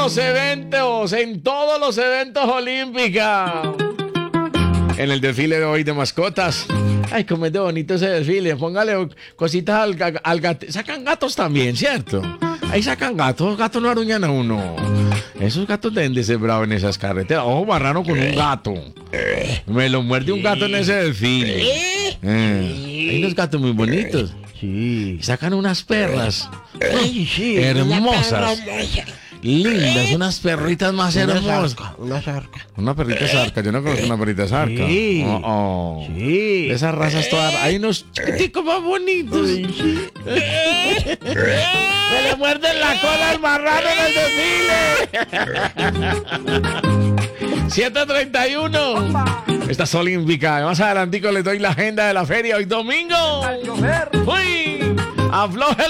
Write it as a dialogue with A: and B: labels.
A: todos los eventos olímpicos. En el desfile de hoy de mascotas. Ay, cómo es de bonito ese desfile. Póngale cositas al gato. Sacan gatos también, ¿cierto? Ahí sacan gatos. Los gatos no aruñan a uno. Esos gatos deben de ser bravos en esas carreteras. Ojo marrano con un gato. Me lo muerde un gato en ese desfile. Hay unos gatos muy bonitos.
B: Sí.
A: Sacan unas perras.
B: Ay, sí.
A: Hermosas. Lindas, unas perritas más hermosas.
B: Una zarca.
A: Una perrita zarca, yo no conozco una perrita zarca.
B: Sí.
A: Sí. De esas razas todas. Hay unos chiquiticos más bonitos.
B: Ay, sí.
A: Se le muerden la cola al marrano en el desfile. 7:31. Esta es olímpica. Más adelantico les doy la agenda de la feria hoy domingo. Uy, afloje